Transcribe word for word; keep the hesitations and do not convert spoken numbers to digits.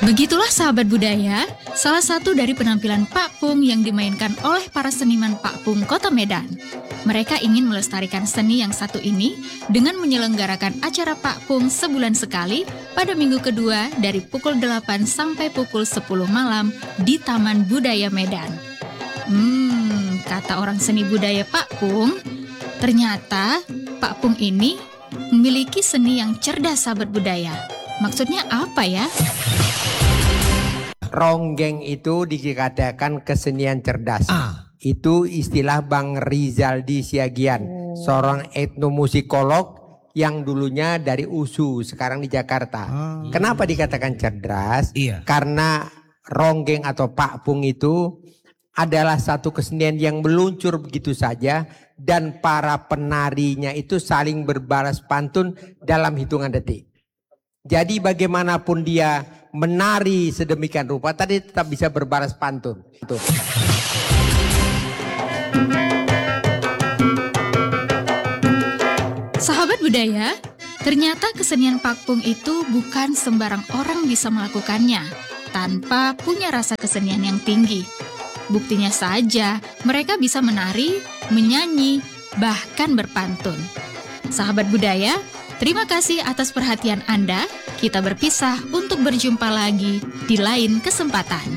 Begitulah sahabat budaya, salah satu dari penampilan Pak Pung yang dimainkan oleh para seniman Pak Pung Kota Medan. Mereka ingin melestarikan seni yang satu ini dengan menyelenggarakan acara Pak Pung sebulan sekali pada minggu kedua dari pukul delapan sampai pukul sepuluh malam di Taman Budaya Medan. Hmm, kata orang seni budaya Pak Pung, ternyata Pak Pung ini memiliki seni yang cerdas sahabat budaya. Maksudnya apa ya? Ronggeng itu dikatakan kesenian cerdas. Ah. Itu istilah Bang Rizaldi Siagian, oh. seorang etnomusikolog yang dulunya dari U S U, sekarang di Jakarta. Ah. Kenapa dikatakan cerdas? Iya. Karena ronggeng atau Pak Pung itu adalah satu kesenian yang meluncur begitu saja dan para penarinya itu saling berbalas pantun dalam hitungan detik. Jadi bagaimanapun dia menari sedemikian rupa, tadi tetap bisa berbalas pantun. Tuh. Sahabat budaya, ternyata kesenian Pak Pung itu bukan sembarang orang bisa melakukannya tanpa punya rasa kesenian yang tinggi. Buktinya saja, mereka bisa menari, menyanyi, bahkan berpantun. Sahabat budaya, terima kasih atas perhatian Anda. Kita berpisah untuk berjumpa lagi di lain kesempatan.